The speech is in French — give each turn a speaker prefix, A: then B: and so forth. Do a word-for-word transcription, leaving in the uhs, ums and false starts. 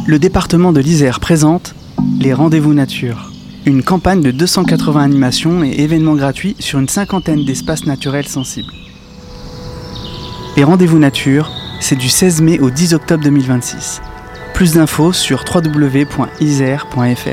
A: Le département de l'Isère présente les Rendez-vous Nature, une campagne de deux cent quatre-vingts animations et événements gratuits sur une cinquantaine d'espaces naturels sensibles. Les Rendez-vous Nature, c'est du seize mai au dix octobre deux mille vingt-six. Plus d'infos sur w w w point isère point f r.